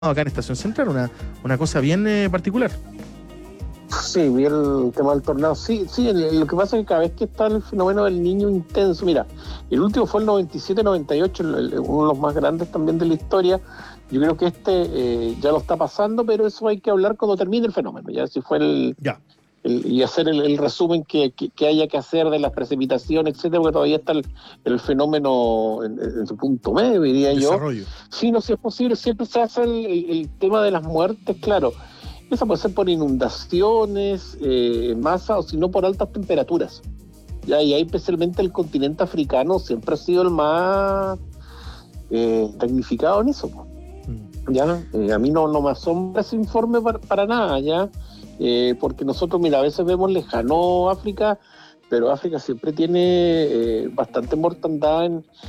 acá en Estación Central, una cosa bien particular. Sí, vi el tema del tornado. Sí, sí, lo que pasa es que cada vez que está el fenómeno del niño intenso, mira, el último fue el 97-98, uno de los más grandes también de la historia. Yo creo que ya lo está pasando, pero eso hay que hablar cuando termine el fenómeno, ya si fue Ya, y hacer el resumen que haya que hacer de las precipitaciones, etcétera, porque todavía está el fenómeno en su punto medio, diría yo. desarrollo. Sí, no, si es posible, siempre se hace el tema de las muertes, claro. Eso puede ser por inundaciones, masa, o si no por altas temperaturas. Ya, y ahí especialmente el continente africano siempre ha sido el más tecnificado en eso. Ya, a mí no me asombra ese informe para nada, ya, porque nosotros, mira, a veces vemos lejano África, pero África siempre tiene bastante mortandad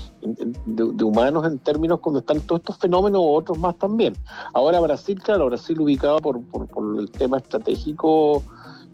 de humanos en términos cuando están todos estos fenómenos u otros más también. Ahora Brasil, claro, Brasil ubicado por el tema estratégico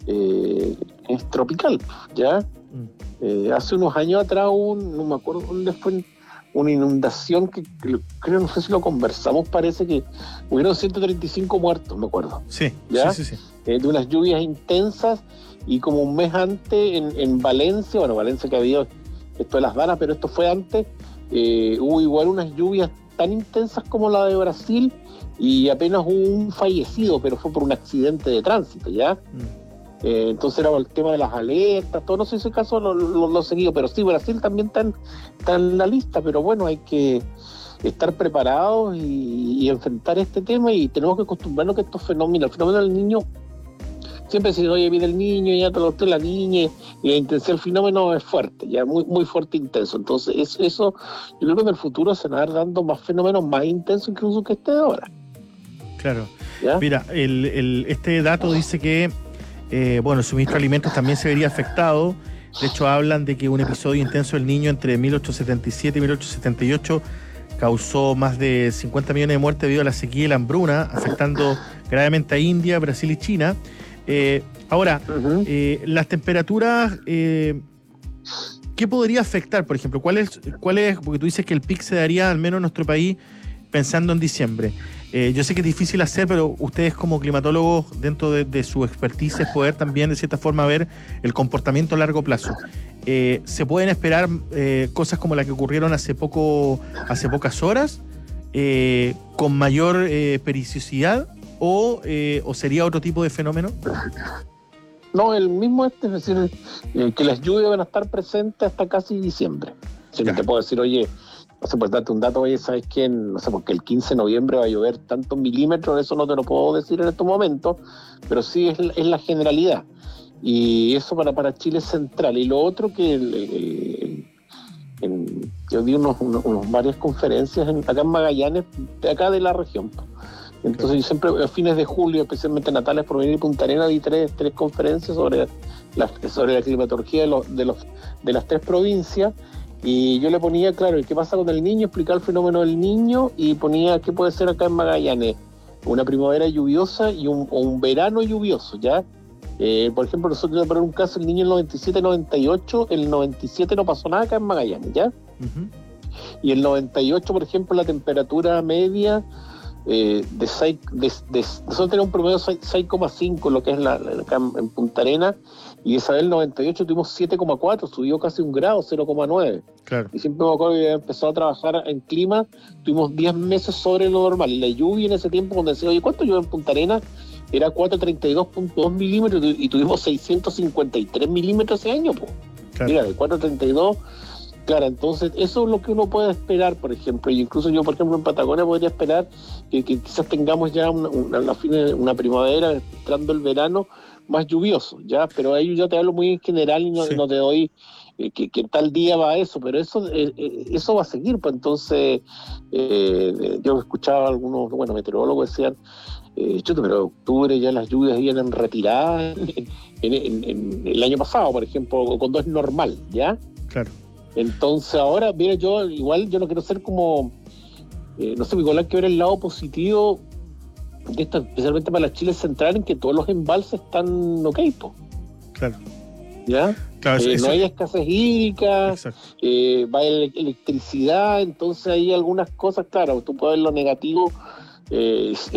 es tropical, ¿ya? Hace unos años atrás no me acuerdo dónde fue, una inundación que creo, no sé si lo conversamos, parece que hubieron 135 muertos, me acuerdo. Sí, ¿Ya? sí. De unas lluvias intensas, y como un mes antes en Valencia, bueno, Valencia que ha habido esto de las danas, pero esto fue antes, hubo igual unas lluvias tan intensas como la de Brasil, y apenas hubo un fallecido, pero fue por un accidente de tránsito, ¿ya? Entonces era el tema de las alertas, todo, no sé si ese caso lo seguido, pero sí, Brasil también está en la lista, pero bueno, hay que estar preparados y enfrentar este tema, y tenemos que acostumbrarnos que el fenómeno del niño, siempre se dice, oye, viene el niño, ya te lo la niña, y la intensidad del fenómeno es fuerte, ya muy, muy fuerte e intenso. Entonces, eso, yo creo que en el futuro se van a ir dando más fenómenos más intensos incluso que este de ahora. Claro. ¿Ya? Mira, este dato dice que el suministro de alimentos también se vería afectado. De hecho, hablan de que un episodio intenso del niño entre 1877 y 1878 causó más de 50 millones de muertes debido a la sequía y la hambruna, afectando gravemente a India, Brasil y China. Ahora, las temperaturas, ¿qué podría afectar, por ejemplo? ¿Cuál es? Porque tú dices que el pic se daría al menos en nuestro país pensando en diciembre. Yo sé que es difícil hacer, pero ustedes como climatólogos, dentro de su expertise, poder también de cierta forma ver el comportamiento a largo plazo. ¿Se pueden esperar cosas como la que ocurrieron hace pocas horas, con mayor periodicidad, o sería otro tipo de fenómeno? No, el mismo es decir, que las lluvias van a estar presentes hasta casi diciembre. Si no te puedo decir, oye, no sé, pues darte un dato, oye, ¿sabes qué? No sé, porque el 15 de noviembre va a llover tantos milímetros, eso no te lo puedo decir en estos momentos, pero sí es la generalidad. Y eso para Chile es central. Y lo otro que yo di varias conferencias acá en Magallanes, de acá de la región. Entonces yo siempre, a fines de julio, especialmente Natales, por venir a Punta Arenas, di tres conferencias sobre la climatología de las tres provincias. Y yo le ponía, claro, ¿qué pasa con el niño? Explicar el fenómeno del niño, y ponía qué puede ser acá en Magallanes, una primavera lluviosa o un verano lluvioso, ¿ya? Por ejemplo, nosotros vamos a poner un caso, el niño en el 97-98, el 97 no pasó nada acá en Magallanes, ¿ya? Y el 98, por ejemplo, la temperatura media nosotros tenemos un promedio de 6,5, lo que es acá en Punta Arenas, y esa del 98 tuvimos 7,4, subió casi un grado, 0,9. Claro. Y siempre me acuerdo que empezó a trabajar en clima, tuvimos 10 meses sobre lo normal, y la lluvia en ese tiempo, cuando decía, oye, ¿cuánto llueve en Punta Arenas? Era 432.2 milímetros, y tuvimos 653 milímetros ese año, pues. Claro. Mira, de 432. Claro, entonces eso es lo que uno puede esperar, por ejemplo, y incluso yo, por ejemplo, en Patagonia podría esperar que quizás tengamos ya una primavera, entrando el verano, más lluvioso, ¿ya? Pero ahí yo te hablo muy en general y no te doy que tal día va eso, pero eso va a seguir, pues entonces yo escuchaba algunos, meteorólogos decían, pero octubre ya las lluvias vienen retiradas en el año pasado, por ejemplo, cuando es normal, ¿ya? Claro. Entonces ahora, mira, yo no quiero ser como, no sé, igual hay que ver el lado positivo de esto, especialmente para la Chile central, en que todos los embalses están ok, po. Claro. ¿Ya? Claro, no hay escasez hídrica, va electricidad, entonces hay algunas cosas, claro, tú puedes ver lo negativo eh,